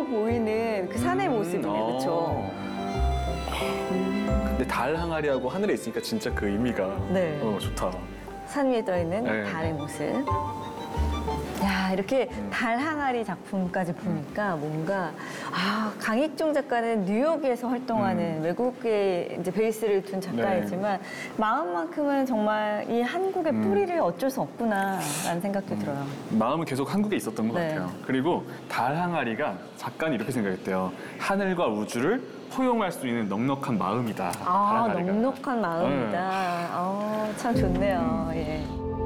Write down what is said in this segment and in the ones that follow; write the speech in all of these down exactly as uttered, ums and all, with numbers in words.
보이는 그 산의 모습이네요, 그렇죠? 근데 달 항아리하고 하늘에 있으니까 진짜 그 의미가 네. 어, 좋다. 산 위에 떠 있는 네. 달의 모습. 야, 이렇게 달 항아리 작품까지 보니까 뭔가 아, 강익종 작가는 뉴욕에서 활동하는 음. 외국에 이제 베이스를 둔 작가이지만 마음만큼은 정말 이 한국의 음. 뿌리를 어쩔 수 없구나라는 생각도 들어요. 마음은 계속 한국에 있었던 것 네. 같아요. 그리고 달 항아리가 작가는 이렇게 생각했대요. 하늘과 우주를 포용할 수 있는 넉넉한 마음이다. 달 아, 항아리가. 넉넉한 마음이다. 아, 참 좋네요. 예.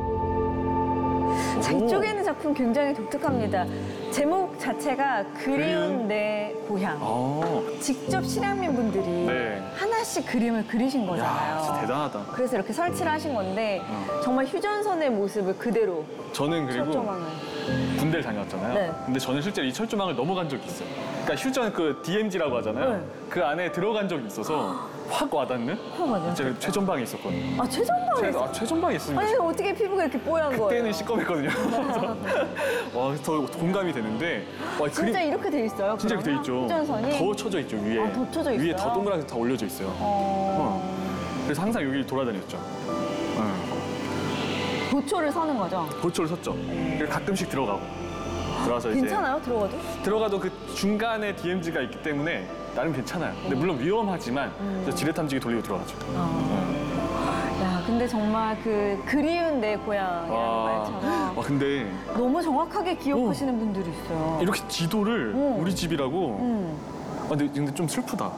자, 이쪽에 있는 작품 굉장히 독특합니다. 제목 자체가 그리운 내 고향. 어. 직접 실향민 분들이 네. 하나씩 그림을 그리신 거잖아요. 야, 진짜 대단하다. 그래서 이렇게 설치를 하신 건데 어. 정말 휴전선의 모습을 그대로 저는 그리고 철조망을. 군대를 다녀왔잖아요. 네. 근데 저는 실제로 이 철조망을 넘어간 적이 있어요. 그러니까 휴전 그 디엠지라고 하잖아요. 네. 그 안에 들어간 적이 있어서 확 와닿는? 어, 맞아요. 제가 최전방에 있었거든요. 아, 최전방에 최, 아, 최전방에 있습니다. 아니, 어떻게 피부가 이렇게 뽀얀 거예요? 그때는 시꺼맸거든요. 와, 더 공감이 되는데. 와, 진짜 그림- 이렇게 돼 있어요? 진짜 이렇게 돼 그러면? 있죠. 휴전선이? 더 쳐져 있죠, 위에. 아, 더 쳐져 위에 있어요? 더 동그랗게 다 올려져 있어요. 어... 그래서 항상 여기 돌아다녔죠. 네. 도초를 서는 거죠? 고초를 섰죠. 그래서 가끔씩 들어가고. 들어가서 이제 괜찮아요? 들어가도? 들어가도 그 중간에 디엠지가 있기 때문에 나름 괜찮아요. 근데 물론 위험하지만 저 지뢰탐지기 돌리고 들어가죠. 야, 근데 정말 그 그리운 내 고향이라는 와, 말처럼 와, 근데 너무 정확하게 기억하시는 분들이 있어요. 이렇게 지도를 어. 우리 집이라고. 음. 아, 근데, 근데 좀 슬프다.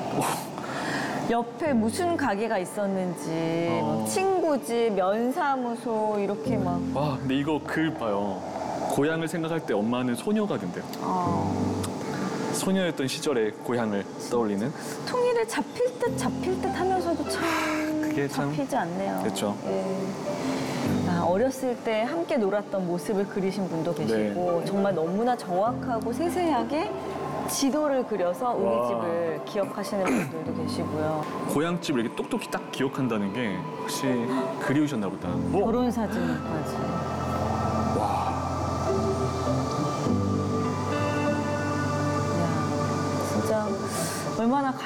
옆에 무슨 가게가 있었는지, 어. 뭐 친구집, 면사무소 이렇게 막. 와, 근데 이거 글 봐요. 고향을 생각할 때 엄마는 소녀가 된대요. 어, 소녀였던 시절의 고향을 떠올리는. 통일을 잡힐 듯 잡힐 듯 하면서도 참 그게 참- 잡히지 않네요. 그렇죠. 예. 아, 어렸을 때 함께 놀았던 모습을 그리신 분도 계시고 네. 정말 너무나 정확하고 세세하게 지도를 그려서 우리 와. 집을 기억하시는 분들도 계시고요. 고향집을 이렇게 똑똑히 딱 기억한다는 게 혹시 그리우셨나 보다. 어? 결혼 사진까지. 와. 이야, 진짜 얼마나 가